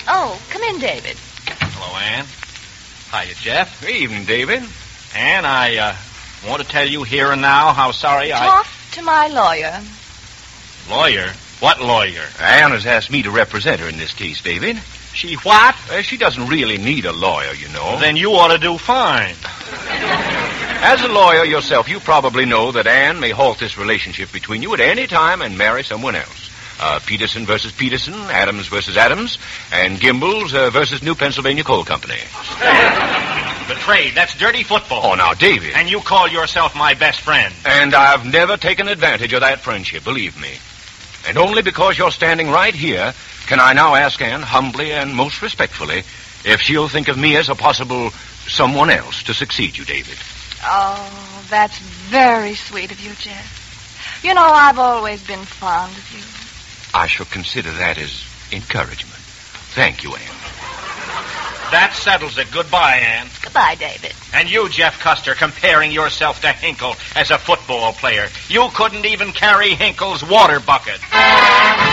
Oh, come in, David. Hello, Ann. Hiya, Jeff. Good evening, David. Ann, I want to tell you here and now how sorry Talk to my lawyer. Lawyer? What lawyer? Ann has asked me to represent her in this case, David. She what? She doesn't really need a lawyer, you know. Then you ought to do fine. As a lawyer yourself, you probably know that Ann may halt this relationship between you at any time and marry someone else. Peterson versus Peterson, Adams versus Adams, and Gimbels versus New Pennsylvania Coal Company. Betrayed. That's dirty football. Oh, now, David. And you call yourself my best friend. And I've never taken advantage of that friendship, believe me. And only because you're standing right here can I now ask Ann humbly and most respectfully if she'll think of me as a possible someone else to succeed you, David. Oh, that's very sweet of you, Jeff. You know, I've always been fond of you. I shall consider that as encouragement. Thank you, Ann. That settles it. Goodbye, Ann. Goodbye, David. And you, Jeff Custer, comparing yourself to Hinkle as a football player. You couldn't even carry Hinkle's water bucket.